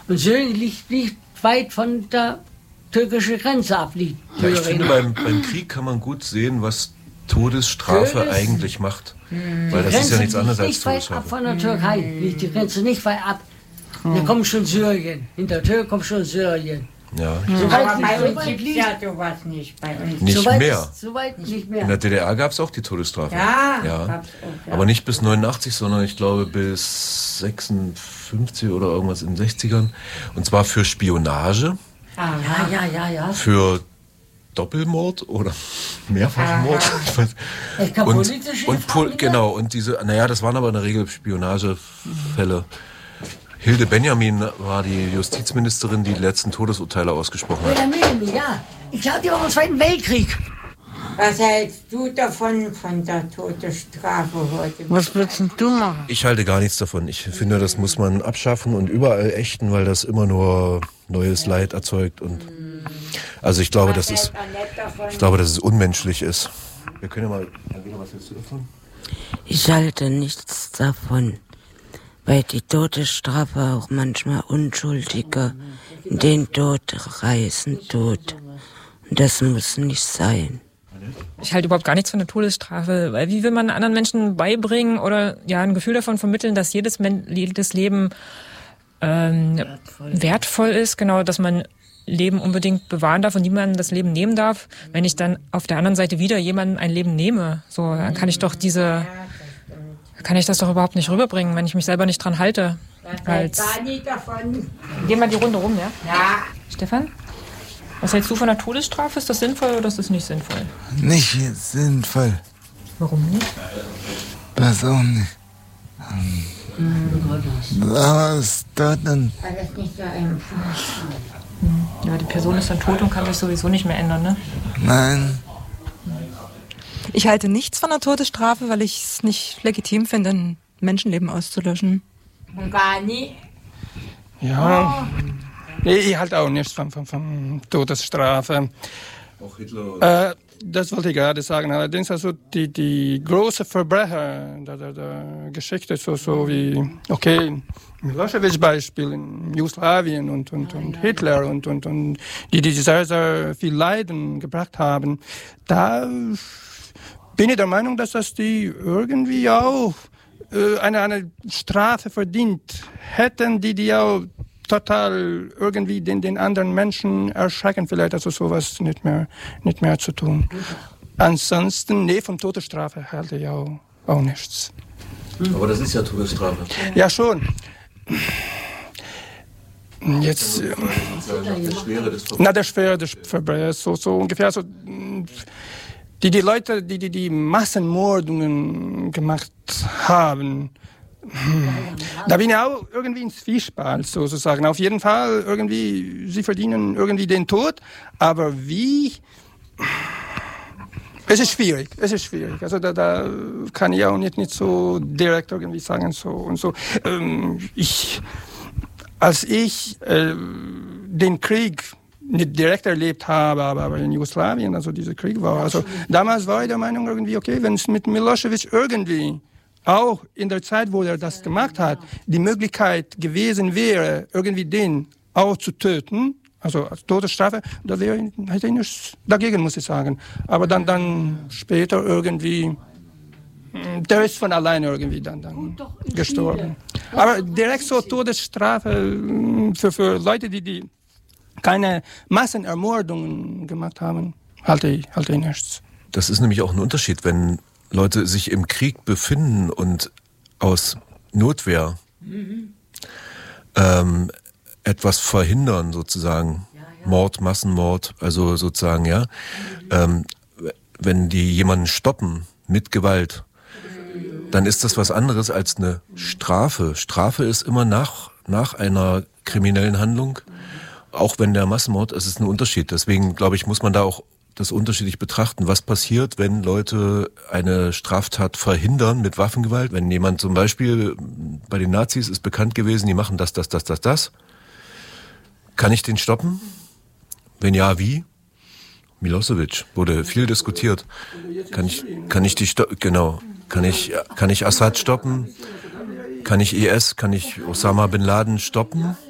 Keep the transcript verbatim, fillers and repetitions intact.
Und Syrien liegt nicht weit von der türkischen Grenze ab. Liegt ja, ich finde, beim, beim Krieg kann man gut sehen, was Todesstrafe Todes- eigentlich macht. Die Weil das Grenze ist ja nichts liegt anderes als nicht weit ab Todesstrafe. von der Türkei. Liegt die Grenze nicht weit ab. Da kommt schon Syrien. Hinter der Tür kommt schon Syrien. Ja. So Aber weit, bei so uns weit gibt es liegt, ja sowas nicht. Bei uns. Nicht so weit mehr. Ist, so weit nicht In mehr. der D D R gab es auch die Todesstrafe. Ja, ja. gab's auch, ja. Aber nicht bis neunundachtzig, sondern ich glaube bis sechsundfünfzig oder irgendwas in den sechzigern. Und zwar für Spionage, Ah, Ja, ja, ja, ja. für Doppelmord oder Mehrfachmord. Es gab Und, politische und Pol- Gefangene. genau, und diese, naja, das waren aber in der Regel Spionagefälle. Hilde Benjamin war die Justizministerin, die die letzten Todesurteile ausgesprochen hat. Ja, Mimi, ja. Ich hatte auch im Zweiten Weltkrieg. Was hältst du davon, von der Todesstrafe heute? Was würdest denn du machen? Ich halte gar nichts davon. Ich finde, das muss man abschaffen und überall ächten, weil das immer nur neues Leid erzeugt. Und also ich glaube, das ist, ich glaube, dass es unmenschlich ist. Wir können ja mal, Angela, was willst du davon? Ich halte nichts davon, weil die Todesstrafe auch manchmal Unschuldige in den Tod reißen tut. Und das muss nicht sein. Ich halte überhaupt gar nichts von der Todesstrafe, weil wie will man anderen Menschen beibringen oder ja ein Gefühl davon vermitteln, dass jedes, Men- jedes Leben ähm, wertvoll. wertvoll ist, genau, dass man Leben unbedingt bewahren darf und niemandem das Leben nehmen darf. Wenn ich dann auf der anderen Seite wieder jemandem ein Leben nehme, so dann kann ich doch diese, kann ich das doch überhaupt nicht rüberbringen, wenn ich mich selber nicht dran halte. Als Gar nicht davon. Gehen wir die Runde rum, ja? Ja. Stefan? Was hältst du von der Todesstrafe? Ist das sinnvoll oder ist das nicht sinnvoll? Nicht sinnvoll. Warum nicht? Das auch nicht. Aber es dort dann. Weil das nicht so einfach. Ja, die Person ist dann tot und kann sich sowieso nicht mehr ändern, ne? Nein. Ich halte nichts von der Todesstrafe, weil ich es nicht legitim finde, ein Menschenleben auszulöschen. Und gar nicht. Ja, nee, ich halte auch nichts von, von, von Todesstrafe. Auch Hitler. Äh, das wollte ich gerade sagen. Allerdings also die, die großen Verbrecher der, der, der Geschichte, so, so wie, okay, Milosevic Beispiel in Jugoslawien und, und, und Hitler und, und, und die, die sehr, sehr viel Leiden gebracht haben, da bin ich der Meinung, dass das die irgendwie auch äh, eine, eine Strafe verdient hätten, die die auch total irgendwie den, den anderen Menschen erschrecken, vielleicht also sowas nicht mehr, nicht mehr zu tun. Ansonsten, nee, von Todesstrafe halte ich auch, auch nichts. Aber das ist ja Todesstrafe. Ja, schon. Jetzt, äh, Nach der Schwere des na, der Schwere des Verbrechens, so, so ungefähr so, die, die Leute, die, die, die Massenmordungen gemacht haben, da bin ich auch irgendwie ins Zwiespalt sozusagen. Auf jeden Fall irgendwie, sie verdienen irgendwie den Tod, aber wie? Es ist schwierig, es ist schwierig. Also da, da kann ich auch nicht, nicht so direkt irgendwie sagen so und so. Ähm, ich, als ich äh, den Krieg nicht direkt erlebt habe, aber, aber in Jugoslawien, also dieser Krieg war, also damals war ich der Meinung irgendwie, okay, wenn es mit Milosevic irgendwie auch in der Zeit, wo er das gemacht hat, die Möglichkeit gewesen wäre, irgendwie den auch zu töten, also als Todesstrafe, da wäre hätte ich nichts dagegen, muss ich sagen. Aber dann, dann später irgendwie, der ist von alleine irgendwie dann, dann gestorben. Aber direkt so Todesstrafe für, für Leute, die, die keine Massenermordungen gemacht haben, halte ich, halte ich nichts. Das ist nämlich auch ein Unterschied, wenn Leute sich im Krieg befinden und aus Notwehr mhm. ähm, etwas verhindern, sozusagen. Ja, ja. Mord, Massenmord, also sozusagen, ja. Mhm. Ähm, wenn die jemanden stoppen mit Gewalt, mhm. dann ist das was anderes als eine Strafe. Strafe ist immer nach, nach einer kriminellen Handlung, mhm. auch wenn der Massenmord, es ist ein Unterschied. Deswegen, glaube ich, muss man da auch das unterschiedlich betrachten. Was passiert, wenn Leute eine Straftat verhindern mit Waffengewalt? Wenn jemand zum Beispiel, bei den Nazis ist bekannt gewesen, die machen das, das, das, das, das. Kann ich den stoppen? Wenn ja, wie? Milosevic wurde viel diskutiert. Kann ich, kann ich die stoppen? Genau. Kann ich, kann ich Assad stoppen? Kann ich I S, kann ich Osama Bin Laden stoppen?